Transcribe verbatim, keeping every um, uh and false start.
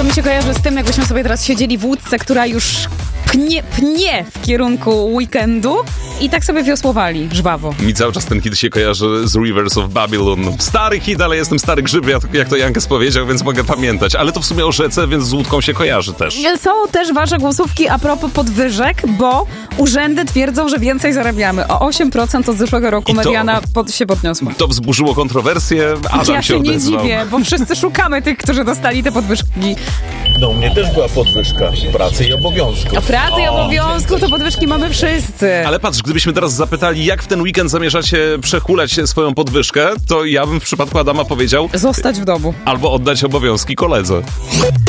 To mi się kojarzy z tym, jakbyśmy sobie teraz siedzieli w łódce, która już pnie, pnie w kierunku weekendu i tak sobie wiosłowali żwawo. Mi cały czas ten hit się kojarzy z Rivers of Babylon. Stary hit, ale jestem stary grzyb, jak to Jankes powiedział, więc mogę pamiętać. Ale to w sumie o rzece, więc z łódką się kojarzy też. Są też wasze głosówki a propos podwyżek, bo urzędy twierdzą, że więcej zarabiamy. O osiem procent od zeszłego roku mediana pod, się podniosła. To wzburzyło kontrowersję. Adam ja się się nie odezwał. dziwię, bo wszyscy szukamy tych, którzy dostali te podwyżki. No, u mnie też była podwyżka pracy i obowiązku. O pracy i obowiązku to podwyżki mamy wszyscy. Ale patrz, gdybyśmy teraz zapytali, jak w ten weekend zamierzacie przehulać swoją podwyżkę, to ja bym w przypadku Adama powiedział... Zostać w domu. Albo oddać obowiązki koledze.